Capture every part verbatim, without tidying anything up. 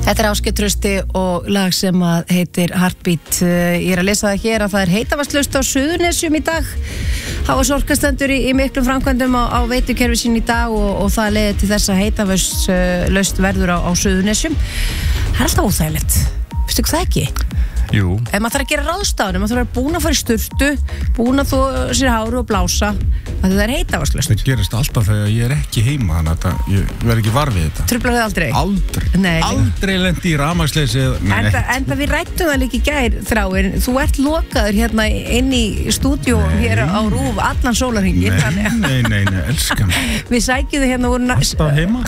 Þetta er Ásgeir Trausti og lag sem að heitir Heartbeat. Ég er að lesa það hér að það er heitavatnslaust á Suðurnesjum í dag. Hafa sorgastendur í, í miklum framkvæmdum á, á veitukerfi sín í dag og, og það leiði til þess að heitavatnslaust verður á, á Suðurnesjum. Það er alltaf óþægilegt. Vistu ekki það ekki? Jú. Ef maður þarf að gera ráðstafanir, maður þarf að vera búin að fara í sturtu, búin að þó sér háru og blása, að það er heitavatnslaust. Það gerist alltaf þegar ég er ekki heima, þannig að ég verð ekki var við þetta. Truflar þið aldrei? Aldrei. Nei. Aldrei lendi í rafmagnsleysi. Enda, enda við rættum það líka í gær, Þráin. Þú ert lokaður hérna inn í stúdíóum hér á RÚV allan sólarhringinn. Nei, nei, nei, nei, elska mig. Við sækjum þið hérna úr... Alltaf heima.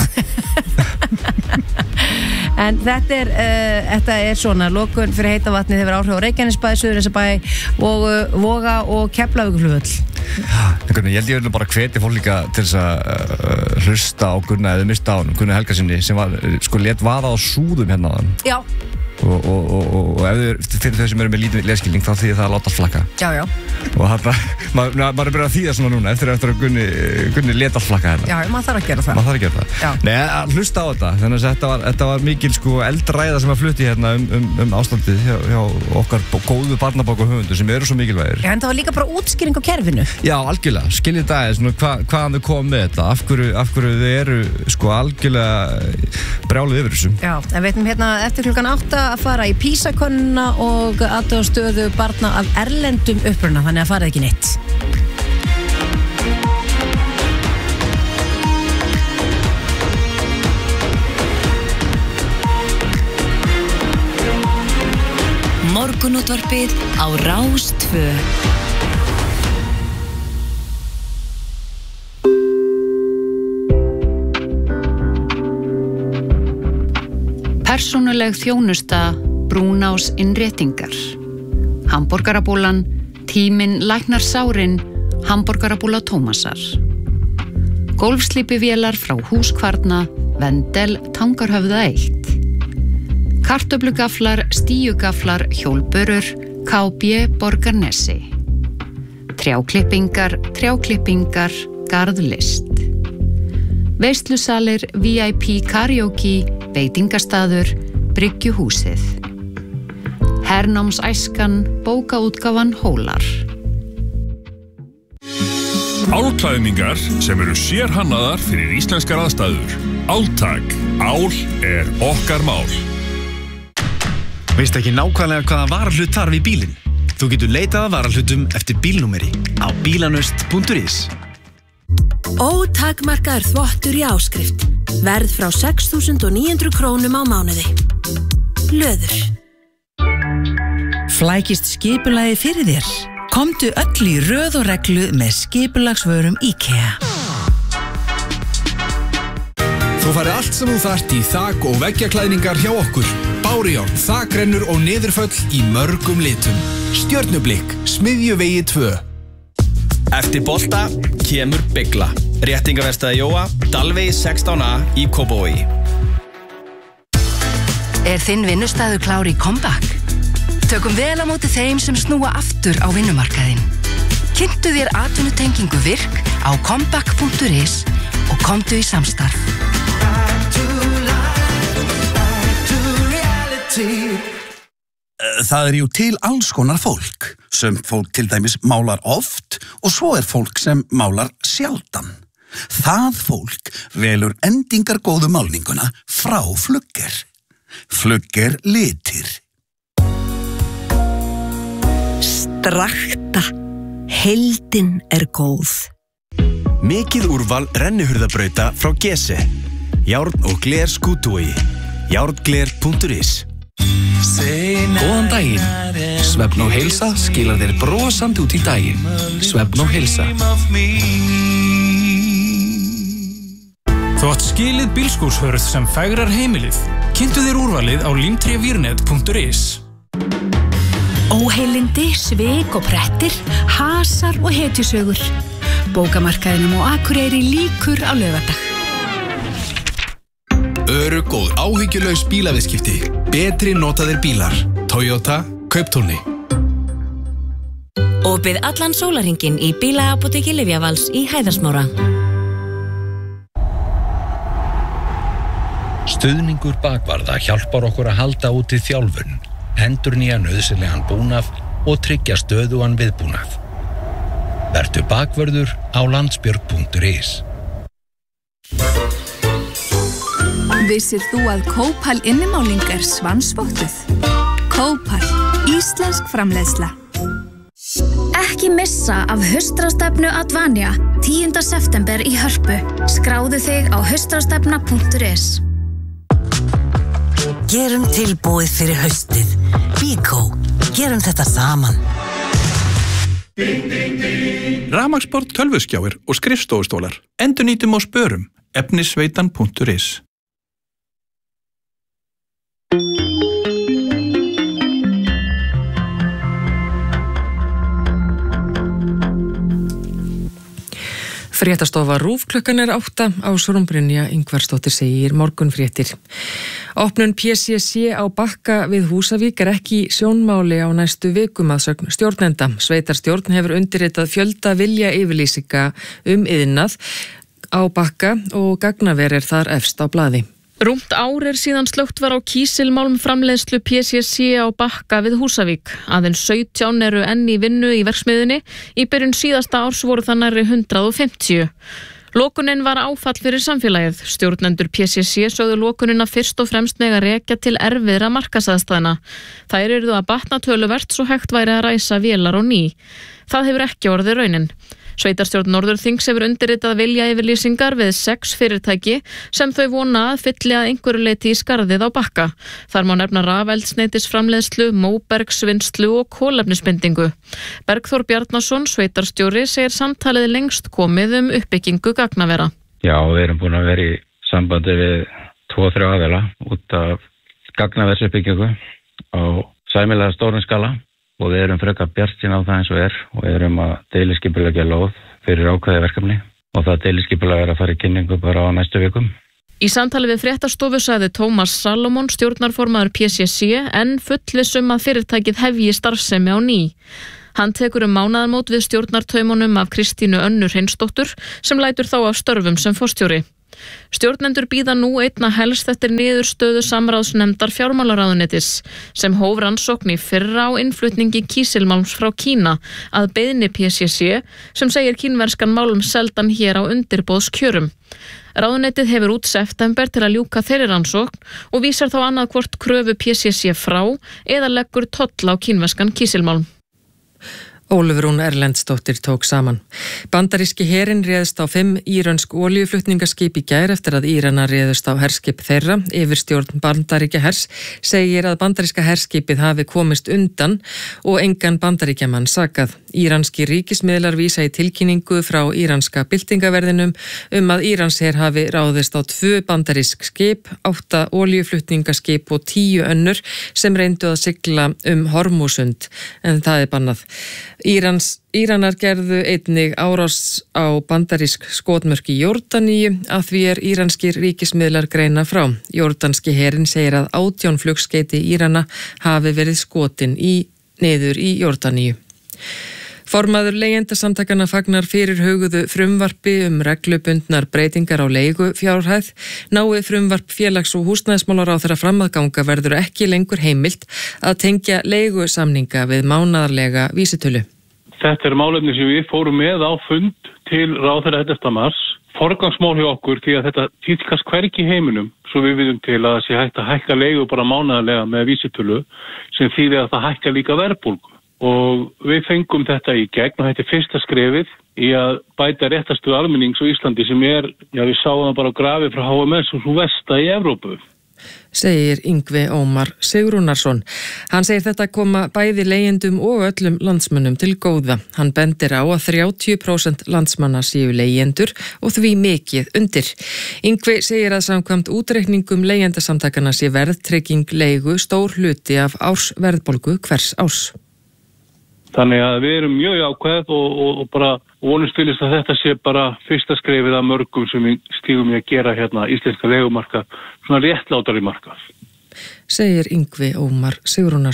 En þetta er, uh, þetta er svona lokun fyrir heita vatni þegar áhrif á Reykjanesbæ, Suðurnesjabæ og uh, Voga og Keflavíkurflugvöll. Ég held ég verður bara hvetja fólk líka til þess að uh, hlusta á Gunna eða mista á hann, Gunna Helgasinni sem var, sko, lét vaða á súðum hérna á hann. Já. Og, og, og, og ef þið, fyrir þau sem eru með lítið leskilning, þá þýðir það að láta flakka. Já, já. Og þarna, maður ma, ma er bara að þýða svona núna, eftir, eftir að Gunni, Gunni lét allt flakka hérna. Já, maður þarf að gera það. Maður þarf að gera það. Já. Nei, að hlusta á þetta, þannig að þetta var, þetta var mikil, sko, eldræða sem að flutti hérna um, um, um ástandið hjá, hjá okkar góðu barnabók og höfundur sem eru svo mikilvægir. Já, en það var líka bara útskýring á kerfinu. Já, algjörlega, skiljið það er svona hva, hvaðan þau komið með þetta, af hverju, af hverju þau eru, sko, algjörlega brjálið yfir þessu. Já, en við veitum hérna eftir klukkan átta að fara í PISA-könnuna og athuga stöðu barna af erlendum uppruna, þannig að farið ekki neitt. Morgunútvarpið á Rás tvö. Persónuleg þjónusta Brúnás innréttingar. Hamborgarabúlan, Tíminn læknar sárin, Hamborgarabúla Tómasar. Gólfslípivélar frá Húskvarna, Vendel, Tangarhöfða eitt. Kartöflugaflar, stíugaflar, hjólbörur, K B Borgarnesi. Trjáklippingar, trjáklippingar, Garðlist. Veislusalir, V I P karaoke, veitingastaður, Bryggjuhúsið. Hernámsæskan, bókaútgáfan Hólar. Álklæðningar sem eru sérhannaðar fyrir íslenskar aðstæður. Áltak. Ál er okkar mál. Veist ekki nákvæmlega hvaða varahlut þarf í bílinn? Þú getur leitað að varahlutum eftir bílnúmeri á bílanust punktur is. Ótakmarkaður þvottur í áskrift. Verð frá sex þúsund níu hundruð krónum á mánuði. Löður. Flækist skipulagið fyrir þér? Komdu öll í röð og reglu með skipulagsvörum IKEA. Þú farið allt sem þú þarft í þak- og veggjaklæðningar hjá okkur. Bárujárn, þakrennur og niðurföll í mörgum litum. Stjörnublikk, Smiðjuvegi tvö. Eftir bolta kemur Bygla. Réttingaverstaði Jóa, Dalvegi sextán A í Kópavogi. Er þinn vinnustaður klár í comeback? Tökum vel á móti þeim sem snúa aftur á vinnumarkaðinn. Kynntu þér atvinnutengingu virk á comeback punktur is og komdu í samstarf. Það er jú til alls konar fólk. Sumt fólk til dæmis málar oft og svo er fólk sem málar sjaldan. Það fólk velur endingargóðu málninguna frá Flugger. Flugger litir. Strakta. Heildin er góð. Mikið úrval rennihurðabrauta frá Gese. Járn og gler skútuvogi. járngler punktur is. Góðan daginn. Svefn og heilsa skilar þér brosandi út í daginn. Svefn og heilsa. Þú átt skilið bílskúrshörð sem fægrar heimilið. Kynntu þér úrvalið á limtrevírnet punktur is. Óheilindi, svik og prettir, hasar og hetjusögur. Bókamarkaðinum á Akureyri líkur á laugardag. Örugg og áhyggjulaus bílaviðskipti. Betri notaðir bílar. Toyota, Kauptúni. Opið allan sólarhringinn í bílaapóteki Lyfjavals í Hæðarsmára. Stuðningur bakvarða hjálpar okkur að halda út í þjálfun, endurnýja nauðsynlegan búnað og tryggja stöðugan viðbúnað. Vertu bakvörður á landsbjörg punktur is. Vissir þú að Kópal innimáling er svansvottuð? Kópal, íslensk framleiðsla. Ekki missa af haustráðstefnu Advania tíunda september í Hörpu. Skráðu þig á haustráðstefna punktur is. Gerum tilbúið fyrir haustið. Bíkó, gerum þetta saman. Rafmagnsborð, tölvuskjáir og skrifstofustólar. Endurnýtum og spörum. efnisveitan punktur is. Fréttastofa RÚV klukkan er átta á Brynja Ingvarsdóttir segir morgunfréttir. Opnun P C C á Bakka við Húsavík er ekki sjónmáli á næstu vikum að sögn stjórnenda. Sveitarstjórn hefur undirritað fjölda vilja yfirlýsinga um iðnað á Bakka og gagnaver er þar efst á blaði. Rúmt ár er síðan slökkt var á kísilmálmframleiðslu P C C á Bakka við Húsavík. Aðeins sautján eru enn í vinnu í verksmiðjunni. Í byrjun síðasta árs voru það nærri hundrað og fimmtíu. Lokunin var áfall fyrir samfélagið. Stjórnendur P C C sögðu lokunina fyrst og fremst mega rekja til erfiðra markaðsaðstæðna. Þær yrðu að batna töluvert svo hægt væri að ræsa vélar á ný. Það hefur ekki orðið raunin. Sveitarstjórn Norðurþings hefur undirritað vilja yfirlýsingar við sex fyrirtæki sem þau vona að fylli að einhverju leyti í skarðið á Bakka. Þar má nefna rafeldsneytisframleiðslu, móbergsvinnslu og kolefnisbindingu. Bergþór Bjarnason, sveitarstjóri, segir samtalið lengst komið um uppbyggingu gagnavera. Já, við erum búin að vera í sambandi við tvo þrjá aðila út af gagnaversuppbyggingu á sæmilega stórum skala. Og við erum frekar bjartsýn á það eins og er og við erum að deiliskipuleggja lóð fyrir ákveðið verkefni og það deiliskipulega er að fara í kynningu bara á næstu vikum. Í samtali við fréttastofu sagði Tómas Salomon, stjórnarformaður P C C, en fullviss um að fyrirtækið hefji starfsemi á ný. Hann tekur um mánaðamót við stjórnartaumunum af Kristínu Önnu Hreinsdóttur sem lætur þá af störfum sem forstjóri. Stjórnendur bíða nú einna helst eftir niðurstöðu samráðsnefndar fjármálaráðuneytis sem hóf rannsókn í fyrra á innflutningi kísilmálms frá Kína að beiðni P C C sem segir kínverskan málm seldan hér á undirboðskjörum. Ráðuneytið hefur út september til að ljúka þeirri rannsókn og vísar þá annað hvort kröfu P C C frá eða leggur toll á kínverskan kísilmálm. Ólöf Rún Erlendsdóttir tók saman. Bandaríski herinn réðst á fimm írönsk olíuflutningaskip í gær eftir að Íranar réðust á herskip þeirra. Yfirstjórn Bandaríkja hers segir að bandaríska herskipið hafi komist undan og engan bandaríkjamann sakað. Íranski ríkismiðlar vísa í tilkynningu frá íranska byltingaverðinum um að Íransher hafi ráðist á tvö bandarísk skip, átta olíuflutningaskip og tíu önnur sem reyndu að sigla um Hormúsund, en það er bannað. Írans, Íranar gerðu einnig árás á bandarísk skotmörk í Jórdaníu, að því er íranskir ríkismiðlar greina frá. Jórdanski herinn segir að átján flugskeyti Írana hafi verið skotin í, niður í Jórdaníu. Formaður leigjendasamtakana fagnar fyrir hugðu frumvarpi um reglubundnar breytingar á leigufjárhæð. Nái frumvarp félags- og húsnæðismálaráðherra fram að ganga verður ekki lengur heimilt að tengja leigusamninga við mánaðarlega vísitölu. Þetta er málefni sem við fórum með á fund til ráðherra ellefta mars. Forgangsmál hjá okkur því að þetta tíðkast hvergi í heiminum, svo við viðum til að það sé hægt að hækka leigu bara mánaðarlega með vísitölu sem þýðir að það hækka líka verðbólgu. Og við fengum þetta í gegn og þetta er fyrsta skrefið í að bæta réttarstöðu almennings á Íslandi sem er, já við sáum það bara á grafi frá H M S og svo versta í Evrópu. Segir Yngvi Ómar Sigurúnarsson. Hann segir þetta koma bæði leigjendum og öllum landsmönnum til góða. Hann bendir á að þrjátíu prósent landsmanna séu leigjendur og því mikið undir. Yngvi segir að samkvæmt útreikningum leigjendasamtakana sé verðtrygging leigu stór hluti af ársverðbólgu hvers árs. Þannig að við erum mjög jákvæð og, og, og bara vonumst til þess að þetta sé bara fyrsta skrefið af mörgum sem við stígum í að gera hérna íslenska leigumarkað, svona réttlátari markað. Segir Yngvi Ómar Sigurúnarsson.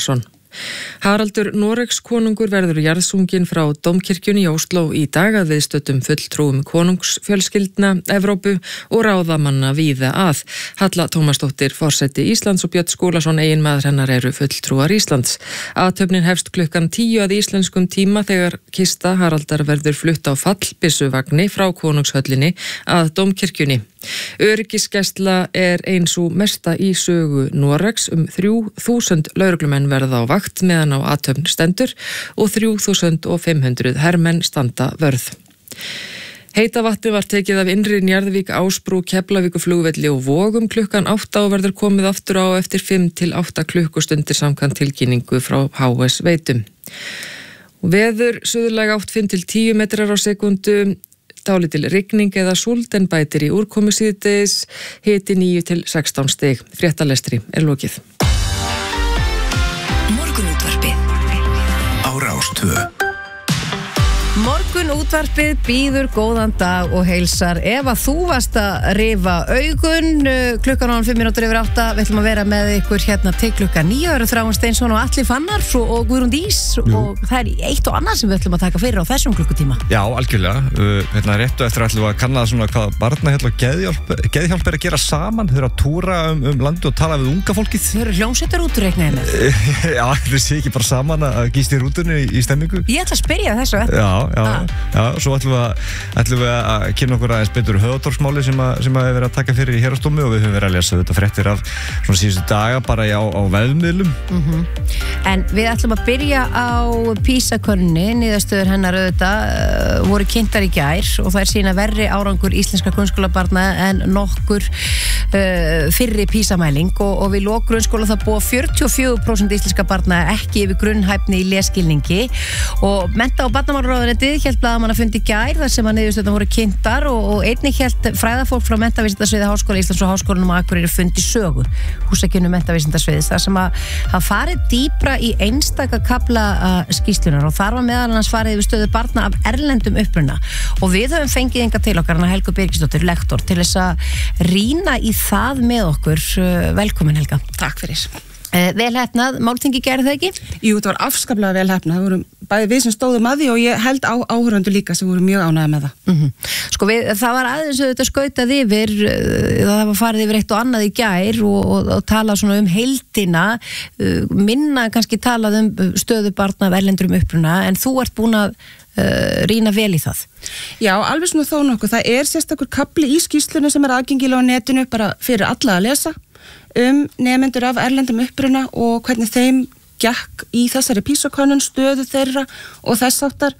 Haraldur Noregs konungur verður jarðsunginn frá Dómkirkjunni í Ósló í dag að viðstöddum fulltrúum konungsfjölskyldna Evrópu og ráðamanna víða að. Halla Tómasdóttir, forseti Íslands og Björn Skúlason, eiginmaður hennar, eru fulltrúar Íslands. Athöfnin hefst klukkan tíu að íslenskum tíma þegar kista Haraldar verður flutt á fallbyssuvagni frá konungshöllinni að Dómkirkjunni. Öryggisgæsla er ein sú mesta í sögu Noregs, um þrjú þúsund lögreglumenn verða á vakt meðan á athöfn stendur og þrjú þúsund fimm hundruð hermenn standa vörð. Heita vatni var tekið af innri Njarðvík, Ásbrú, Keflavíkurflugvelli og Vogum klukkan átta og verður komið aftur á eftir fimm til átta klukkustundir samkvæmt tilkynningu frá H S Veitum. Veður suðlæg átt fimm til tíu metrar á sekundu, dálítil rigning eða súld en bætir í úrkomu síðdegis, hiti níu til sextán stig. Fréttalestri er lokið. Morgunútvarpið á Rás tvö. Morgun útvarpið býður góðan dag og heilsar. Ef að þú varst að rifa augun klukkan án fimm mínútur yfir átta, við ætlum að vera með ykkur hérna til klukkan níu. Eru Þráinn Steinsson og Atli Fannar og Guðrún Dís og það er eitt og annað sem við ætlum að taka fyrir á þessum klukkutíma. Já, algjörlega. Uh, hérna réttu eftir ætlum við að kanna svona hvað barnahjálp og geðhjálp, geðhjálp er að gera saman. Þau eru að túra um, um landi og tala við unga fólkið. Þau eru hljómsveitar útreiknaði með. Já, þau sé ekki bara saman að gíst í rútunni í, í stemmingu. Ég ætla að spyrja þessu. Já, já, ah. já, svo ætlum við að, ætlum við að kynna okkur aðeins betur Höfðadórsmáli sem að, sem að við verðum að taka fyrir í héraðsdómi og við höfum verið að lesa þetta fréttir af svona síðustu daga bara á, á vefmiðlum. Mm-hmm. En við ætlum að byrja á PISA-könninni, niðurstöður hennar auðvitað uh, voru kynntar í gær og það er sína verri árangur íslenska grunnskólabarna en nokkur uh, fyrri PISA-mæling og, og við lok grunnskóla það búa fjörutíu og fjögur prósent íslenska barna ekki yfir grunnhæfni í lesskilningi og mennta- og barnamálaráðuneytið hélt blaðamanna fundi í gær þar sem að niðurstöðurnar voru kynntar og, og einnig hélt fræðafólk frá menntavísindasviði Háskóla Íslands og Háskólanum á Akureyri fundi sögu húsakynnu menntavísindasviðis þar sem að hafa farið dýpra í einstaka kafla uh, skýrslunar og þar var meðal annars farið yfir stöðu barna af erlendum uppruna og við höfum fengið enga til okkar hana Helgu Birgisdóttir, lektor, til þess að rýna í það með okkur. uh, Velkomin Helga. Takk fyrir. Uh, vel hefnað, málþingi gerði það ekki? Jú, þetta var afskaplega vel hefnað, það voru bæði við sem stóðum að því og ég held á áhörundu líka sem voru mjög ánægði með það. Mm-hmm. Sko við, það var aðeins að þetta skautað yfir, það var farið yfir eitt og annað í gær og, og, og talað svona um heildina, minna kannski talað um stöðu barna af erlendrum uppruna, en þú ert búin að uh, rýna vel í það. Já, alveg svona þó nokkuð, það er sérstakur kapli í skýrslunni sem er aðgengilega á netinu bara fyrir alla að lesa um nemendur af erlendum uppruna og hvernig þeim gekk í þessari PISA-könnun, stöðu þeirra og þess áttar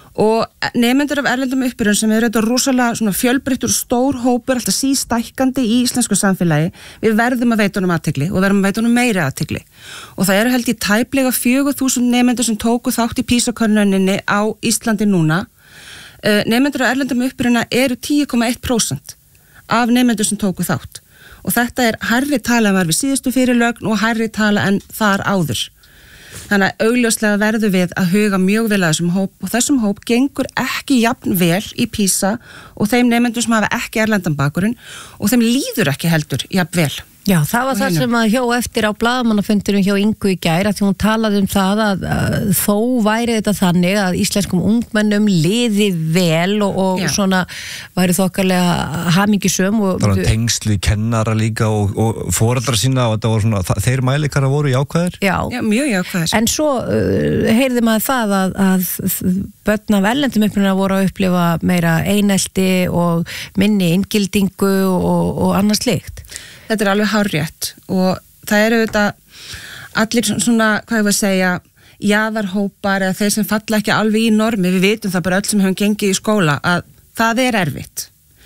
og nemendur af erlendum uppruna sem eru þetta rosalega svona fjölbreyttur stór hópur, alltaf sístækkandi í íslensku samfélagi, við verðum að veita honum athygli og verðum að veita honum meiri athygli og það eru held í tæplega fjögur þúsund nemendur sem tóku þátt í PISA-könnuninni á Íslandi núna. Nemendur af erlendum uppruna eru tíu komma eitt prósent af nemendur sem tóku þátt og þetta er hærri tala en var við síðustu fyrirlögn og hærri tala en þar áður. Þannig að augljóslega verður við að huga mjög vel að þessum hóp og þessum hóp gengur ekki jafn vel í PISA og þeim nemendum sem hafa ekki erlendan bakgrunn og þeim líður ekki heldur jafn vel. Já, það var það sem að hjó eftir á blaðamannafundurum hjá Ingu í gær að því hún talaði um það að, að þó væri þetta þannig að íslenskum ungmennum liði vel og, og svona væri þokkarlega hamingjusöm og það var tengsli kennara líka og, og foreldra sína og þetta var svona, það, þeir mælikara voru jákvæðir. Já, Já mjög jákvæðir. En svo uh, heyrði maður það að, að börn af erlendum uppruna voru að upplifa meira einelti og minni inngildingu og, og annað slíkt. Þetta er alveg hárrétt og það eru þetta allir svona, hvað ég var að segja, jaðarhópar eða þeir sem falla ekki alveg í normi, við vitum það bara öll sem hefum gengið í skóla að það er erfitt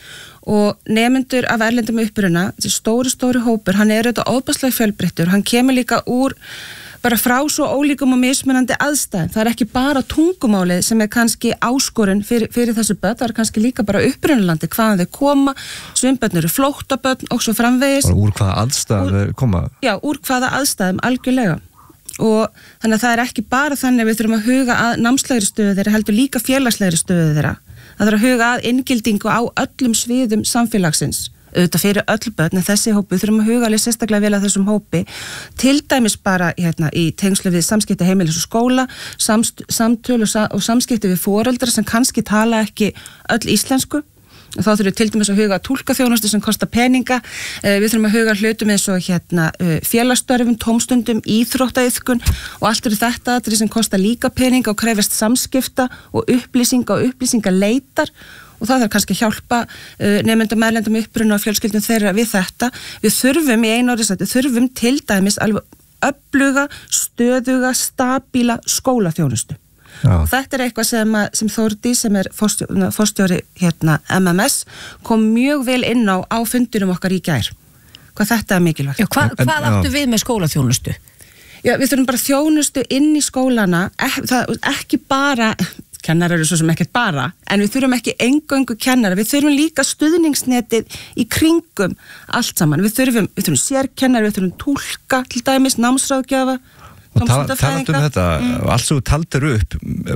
og nemendur af erlendum uppruna, þessi stóri stóri hópur, hann er auðvitað óbærslega fjölbreyttur, hann kemur líka úr bara frá svo ólíkum og mismunandi aðstæðum. Það er ekki bara tungumálið sem er kannski áskorun fyrir, fyrir þessu börn, það er kannski líka bara upprunalandi, hvaðan þau koma, sumbörn eru flóttabörn og svo framvegis. Og úr hvaða aðstæðum þau koma? Já, úr hvaða aðstæðum, algjörlega. Og þannig að það er ekki bara þannig að við þurfum að huga að námslegri stöðu þeirra, heldur líka félagslegri stöðu þeirra. Það þarf að huga að inngildingu á öllum sviðum samfélagsins, auðvitað fyrir öll börn, en þessi hópi þurfum að huga alveg sérstaklega vel að þessum hópi, til dæmis bara hérna í tengslu við samskipti heimilis og skóla, samst, samtöl og, sa, og samskipti við foreldra sem kannski tala ekki öll íslensku. Þá þurfum við til dæmis að huga túlkaþjónustu sem kostar peninga, við þurfum að huga hlutum eins og hérna félagsstörfum, tómstundum, íþróttaiðkun og allt eru þetta atriði sem kostar líka peninga og krefjast samskipta og upplýsinga og upplýsingaleitar og það þarf kannski að hjálpa nemendum, erlendum uppruna og fjölskyldum þeirra við þetta. Við þurfum í einu orði sætti, þurfum til dæmis alveg öfluga, stöðuga, stabíla skólaþjónustu. Já. Og þetta er eitthvað sem, sem Þórdís sem er forstjóri, forstjóri hérna, M M S kom mjög vel inn á á fundunum okkar í gær hvað þetta er mikilvægt. Já, hva, hvað áttu við með skólaþjónustu? Já, við þurfum bara þjónustu inn í skólana ek, það, ekki bara kennarar eru svo sem ekkert bara en við þurfum ekki eingöngu kennara, við þurfum líka stuðningsnetið í kringum allt saman, við þurfum, við þurfum sérkennara, við þurfum túlka til dæmis, námsráðgjafa og talað um þetta, mm. allt sem þú taldir upp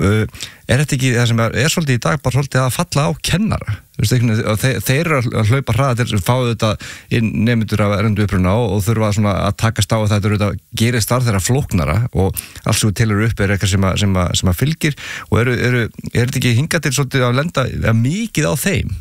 er þetta ekki það sem er, er svolítið í dag bara svolítið að falla á kennara og þeir, þeir eru að hlaupa hraða til þess að fá þetta inn nemendur af erlendu uppruna og, og þurfa svona að takast á þetta eru þetta gerir starf þeirra flóknara og allt sem þú telur upp er eitthvað sem að, sem að, sem að fylgir og eru, eru, er þetta ekki hingað til svolítið að lenda að mikið á þeim?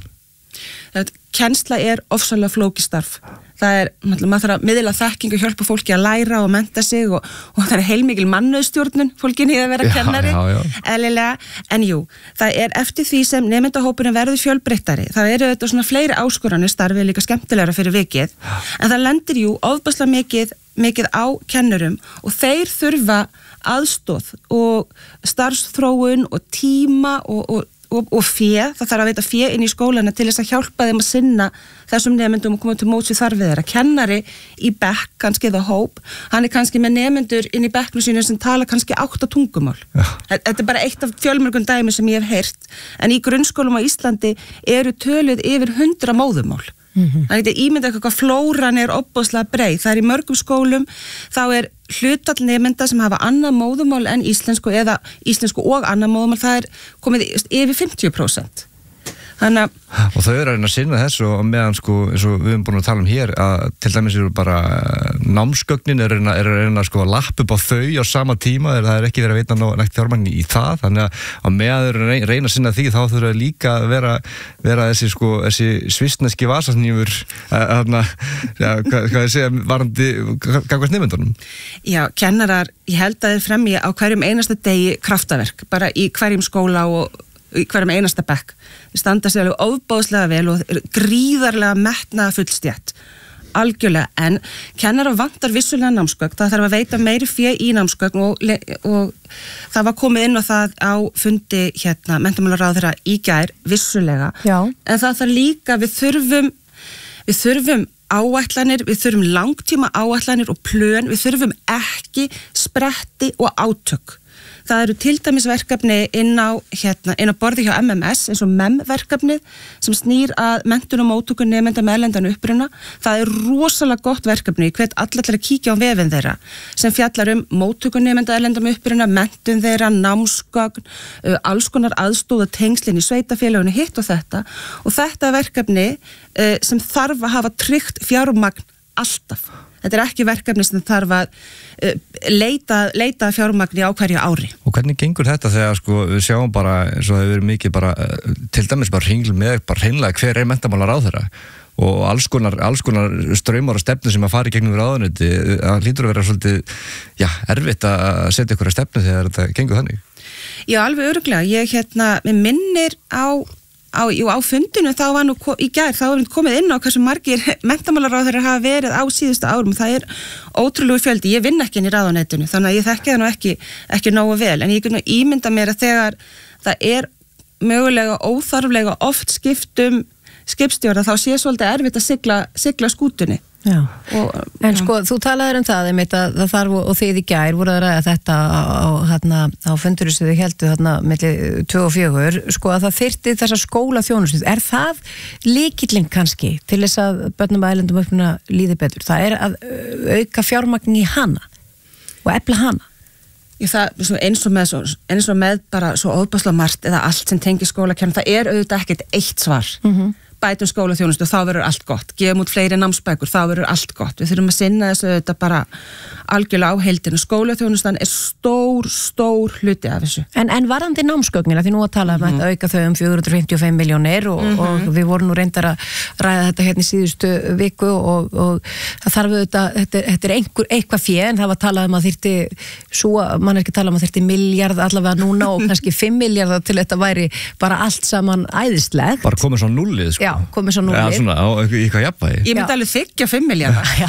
Kennsla er ofsalega flókistarf. Það er, maður þarf að miðla þekkingu og hjálpa fólki að læra og mennta sig og, og það er heilmikil mannauðstjórnun fólkinni að vera kennari, já, já, já. Eðlilega, en jú, það er eftir því sem nemendahópurinn verður fjölbreyttari, það eru þetta svona fleiri áskoranir, starfið líka skemmtilegra fyrir vikið, en það lendir jú ofbærslega mikið, mikið á kennurum og þeir þurfa aðstóð og starfsþróun og tíma og, og Og, og fé, það þarf að veita fé inn í skólana til þess að hjálpa þeim að sinna þessum nemendum og koma til móts við þarfið þeirra. Kennari í bekk, kannski eða hóp, hann er kannski með nemendur inn í bekknu sínu sem tala kannski átta tungumál. Ja. Þetta er bara eitt af fjölmörgum dæmi sem ég hef heyrt, en í grunnskólum á Íslandi eru töluð yfir hundra móðumál. Mm-hmm. Það er ekki ímynda eitthvað flóran er opbóðslega breið, það er í mörgum skólum, þá er hlutall nemenda sem hafa annað móðumál en íslensku eða íslensku og annað móðumál, það er komið yfir fimmtíu prósent. Þannig að og þau eru að reyna að sinna þessu og meðan sko, eins og við höfum búin að tala um hér að til dæmis eru bara námsgögnin er að reyna, er að reyna sko að lappa upp á þau á sama tíma, það er ekki verið að veita nægt fjármagn í það, þannig að, að meðan þau eru að reyna að sinna því þá þurfa líka að vera, vera þessi sko, þessi svissneski vasasnýfur þarna, ja, hvað, hvað ég segja varandi gangast nefndunum. Já, kennarar, ég held að þeir fremja á hverjum einasta degi kraftaverk, bara í hverjum skóla og í hverjum einasta bekk. Þeir standa sér alveg ofbáðslega vel og gríðarlega metnaða fullstjætt. Algjörlega, en kennarar vantar vissulega námsgögn, það þarf að veita meiri fé í námsgögn og, og það var komið inn á það á fundi hérna, menntamálaráðherra í gær, vissulega. Já. En það þarf líka, við þurfum, við þurfum áætlanir, við þurfum langtíma áætlanir og plön, við þurfum ekki spretti og átök. Það eru til dæmis verkefni inn á, hérna, inn á borði hjá M M S eins og M E M-verkefnið sem snýr að menntun og móttöku nemenda með erlendan uppruna. Það er rosalega gott verkefni, ég hvet allir að kíkja á vefinn þeirra sem fjallar um móttöku nemenda erlendan uppruna, menntun þeirra, námsgögn, uh, alls konar aðstóð og tengslin í sveitafélaginu, hitt og þetta. Og þetta er verkefni uh, sem þarf að hafa tryggt fjármagn alltaf. Þetta er ekki verkefni sem þarf að uh, leita, leita fjármagni á hverju ári. Og hvernig gengur þetta þegar sko, við sjáum bara, eins og það hefur verið mikið bara, til dæmis bara hringl með bara hreinlega hver er menntamálaráðherra og alls konar, alls konar straumar og stefnu sem að fara í gegnum ráðuneyti, það hlýtur að vera svolítið, já, erfitt að setja ykkur að stefnu þegar þetta gengur þannig. Já, alveg örugglega. Ég hérna, mér minnir á Á, jú, á fundinu þá var nú í gær, þá var komið inn á hversu margir menntamálaráðherrar hafa verið á síðustu árum og það er ótrúlegu fjöldi, ég vinn ekki inn í ráðuneytinu þannig að ég þekki það nú ekki, ekki nógu vel en ég get nú ímynda mér að þegar það er mögulega óþarflega oft skiptum skipstjóra þá sé svolítið erfitt að sigla, sigla skútunni. Já. Og, en sko, þú talaður um það einmitt að það þarf og þið í gær voru að ræða þetta á, á, hérna, á funduru sem þið heldu þarna milli tvö og fjögur, sko að það þyrfti þessa skóla þjónustu. Er það lykillinn kannski til þess að börnum að erlendum uppruna líði betur? Það er að auka fjármagn í hana og efla hana? Í það, eins og með, eins og með bara svo óbærslega margt eða allt sem tengir skólakerfinu, það er auðvitað ekkert eitt svar. Mm-hmm. bætum skólaþjónustu, þá verður allt gott, gefum út fleiri námsbækur, þá verður allt gott, við þurfum að sinna þessu þetta bara algjörlega á heildinu, skólaþjónustan er stór, stór hluti af þessu. En, en varandi námsgögnina, því nú að tala um mm-hmm. að auka þau um fjögur hundruð fimmtíu og fimm milljónir og, mm-hmm. og við vorum nú reyndar að ræða þetta hérna í síðustu viku og, og það þarf auðvitað, þetta, þetta er einhver, eitthvað fjö, en það var talað um að þyrfti, svo, mann er ekki talað um að þyrfti miljard allavega núna og kannski fimm miljardar til þetta væri bara allt saman æðislegt. Bara komið svo núlið, sko. Já, komið svo núlið. Já, svona, á eitthvað jafnvægi. Ég myndi alveg þykja fimm miljardar. Já.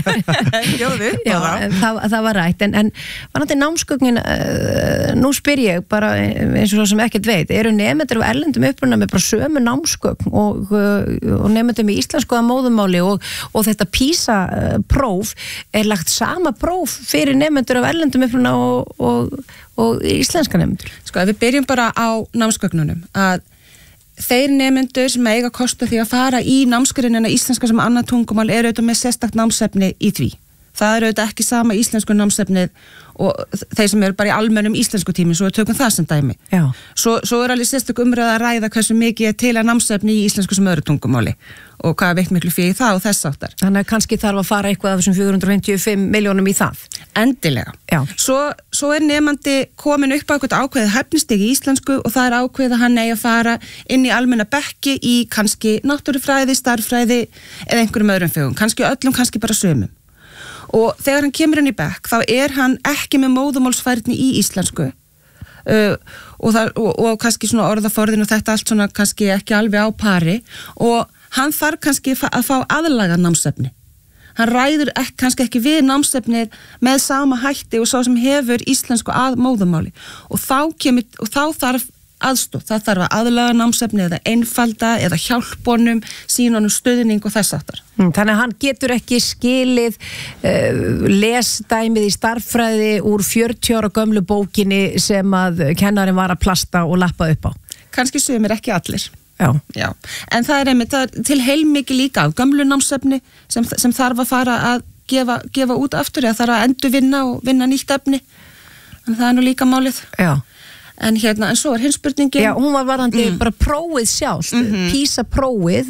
Jóðu, Já, það, það var rætt, en, en varandi námsgögnin, uh, nú spyr ég bara eins og svo sem ekkert veit, eru nemendur af erlendum uppruna með bara sömu námsgögn og, uh, og nemendur með íslensku að móðumáli og, og þetta PISA-próf er lagt sama próf fyrir nemendur af erlendum uppruna og, og, og íslenska nemendur? Sko, ef við byrjum bara á námsgögnunum, að þeir nemendur sem eiga kostu því að fara í námsgreinina íslenska sem annað tungumál eru auðvitað með sérstakt námsefni í því. Það eru auðvitað ekki sama íslensku námsefnið og þeir sem eru bara í almennum íslensku tími, svo við tökum það sem dæmi. Já. Svo, svo er alveg sérstök umræða að ræða hversu mikið er til að námsefni í íslensku sem öðru tungumáli og hvað veikt miklu fyrir það og þess áttar. Þannig að kannski þarf að fara eitthvað af þessum fjögur hundruð fimmtíu og fimm milljónum í það. Endilega. Já. Svo, svo er nemandi komin upp á eitthvað ákveðið hæfnistig í íslensku og það er ákveðið að hann eigi að fara inn í almenna bekki í kannski náttúrufræði, starffræði eða einhverjum öðrum fögum, kannski öllum, kannski bara sömum. Og þegar hann kemur inn í bekk, þá er hann ekki með móðumálsfærni í íslensku uh, og, það, og, og kannski svona orðaforðin og þetta allt svona kannski ekki alveg á pari og hann þarf kannski að fá aðlaga námsefni. Hann ræður ekki, kannski ekki við námsefnið með sama hætti og svo sem hefur íslensku að móðumáli og þá, kemur, og þá þarf aðstoð, það þarf að aðlaga námsefni eða einfalda eða hjálpunum, sínunum stuðning og þess aftar. Þannig að hann getur ekki skilið uh, lesdæmið í starffræði úr fjörutíu ára gömlu bókinni sem að kennarinn var að plasta og lappa upp á. Kannski sumir, ekki allir. Já. Já. En það er einmitt það er til heilmikið líka af gömlu námsefni sem, sem þarf að fara að gefa, gefa út aftur eða þarf að endurvinna og vinna nýtt efni. Þannig það er nú líka málið. Já. En hérna, en svo er hins spurningin. Já, hún var varðandi mm. bara prófið sjálf, mm-hmm. PISA-prófið,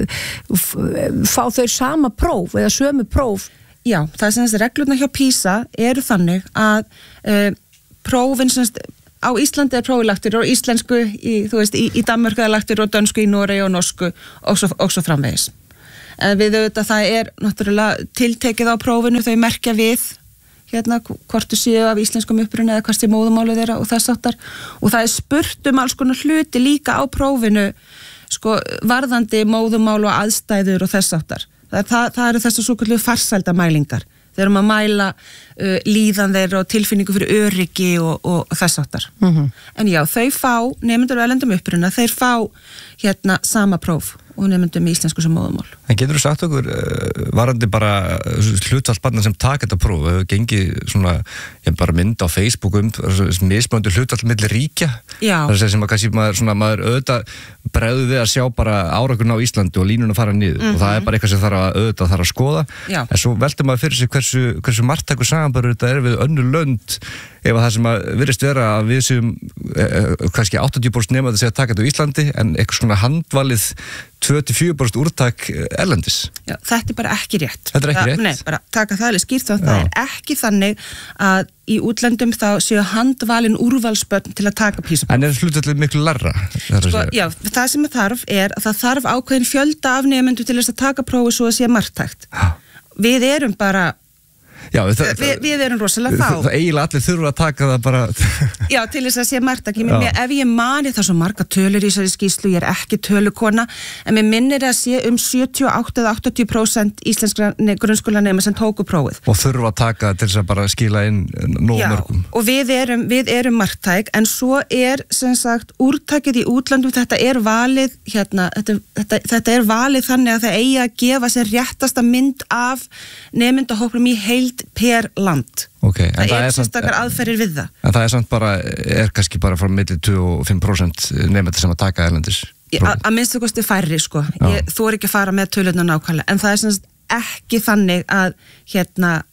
fá þau sama próf eða sömu próf? Já, það er sem þessi reglurnar hjá PISA eru þannig að uh, prófin sem á Íslandi er prófið lagtur og íslensku, í, þú veist, í, í Danmörku er lagtur og dönsku, í Noregi og norsku og svo, og svo framvegis. En við auðvitað það er náttúrulega tiltekið á prófinu, þau merkja við hérna, hvort þú séu af íslenskum uppruna eða hvort sé móðumálið þeirra og þess áttar og það er spurt um alls konar hluti líka á prófinu sko, varðandi móðumál og aðstæður og þess áttar. Það, það, það eru þessu svokullu farsældamælingar. Þeir eru að mæla uh, líðan þeirra og tilfinningu fyrir öryggi og, og, og þess áttar. Mm-hmm. En já, þau fá, nemendur og erlendum uppruna, þeir fá hérna sama próf og nefndum í íslensku sem móðumál. En getur þú sagt okkur, uh, varandi bara hlutfallsbarna sem taka þetta próf, hefur gengið svona, ég bara mynd á Facebook um mismunandi hlutfall milli ríkja? Já. Það er sem að kannski maður, svona, maður auðvitað bregður við að sjá bara árangurinn á Íslandi og línuna fara niður mm-hmm. og það er bara eitthvað sem þarf að auðvitað þarf að skoða. Já. En svo veldur maður fyrir sig hversu, hversu margtækur samanbörur þetta er við önnur lönd ef að það sem að virðist vera að við séum eh, kannski áttatíu prósent nema þess að taka þetta á Íslandi en eitthvað svona handvalið tvö til fjögur prósent úrtak erlendis. Já, þetta er bara ekki rétt. Þetta er ekki rétt? Nei, bara taka það alveg skýrt og það er ekki þannig að í útlöndum þá séu handvalin úrvalsbörn til að taka PISA-próf. En er hlutfallið miklu larra? Sko, já, það sem það þarf er að það þarf ákveðin fjölda af nemendur til þess að taka prófi svo að sé marktækt. Við erum bara Já, það, Vi, við erum rosalega fá. Það eiginlega allir þurfa að taka það bara. Já, til þess að sé margtak. Ef ég mani það svo marga tölur í þessari skýrslu, ég er ekki tölukona, en mér minnir að sé um sjötíu og átta til áttatíu prósent íslenskra grunnskólanema sem tóku prófið. Og þurfa að taka til þess að bara skila inn nóg mörgum. Já, og við erum, við erum margtæk, en svo er sem sagt úrtakið í útlandum, þetta er valið, hérna, þetta, þetta, þetta er valið þannig að það eigi að gefa sér réttasta mynd af nemendahópum í heild per land. Okay, það, það er sérstakar aðferðir við það. En það er samt bara, er kannski bara frá milli tvö og fimm prósent nemendur sem að taka erlendis? Að minnstu kosti færri, sko. Ég, þú er ekki að fara með tölurnar nákvæmlega, en það er semst ekki þannig að hérna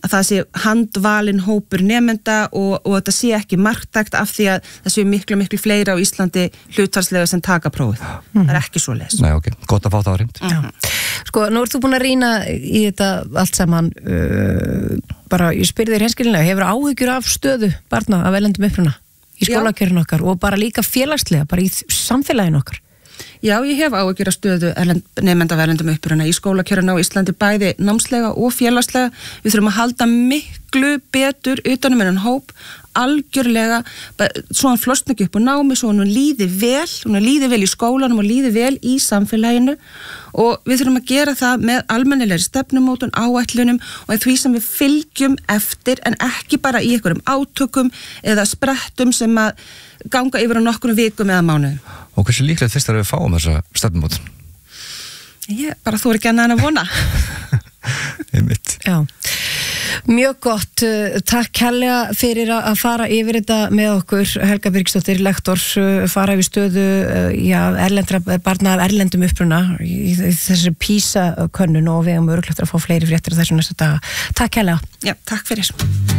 að það sé handvalin hópur nemenda og, og þetta sé ekki marktækt af því að það sé miklu, miklu fleiri á Íslandi hlutfallslega sem taka prófið. Mm. Það er ekki svo leys. Nei, ok, gott að fá það á hreint. Já. Sko, nú ert þú búin að rýna í þetta allt saman, uh, bara, ég spyr þér henskilinlega, hefur áhyggjur af stöðu barna af erlendum uppruna í skólakjörun okkar og bara líka félagslega, bara í samfélaginu okkar? Já, ég hef áhyggjur af stöðu nemenda af erlendum uppruna í skólakjöruna á Íslandi bæði námslega og félagslega. Við þurfum að halda miklu betur utanum enn hóp, algjörlega, svo hann flosna ekki upp á námi, svo hann líði vel, hann líði vel í skólanum og líði vel í samfélaginu og við þurfum að gera það með almennilegri stefnumótun, áætlunum og því sem við fylgjum eftir en ekki bara í einhverjum átökum eða sprettum sem að ganga yfir á nokkrum vikum eða mánuðum. Og hversu líklegt fyrst er að við fáum þessa stefnumótun? Ég bara þú er ekki annað en að vona. Einmitt. Já. Mjög gott, takk kærlega fyrir að fara yfir þetta með okkur, Helga Birgisdóttir, lektor, fara yfir stöðu já, erlendra, barna af erlendum uppruna í þessu PISA-könnun og við erum örugglega að fá fleiri fréttir á þessu næsta daga. Takk kærlega. Já, takk fyrir.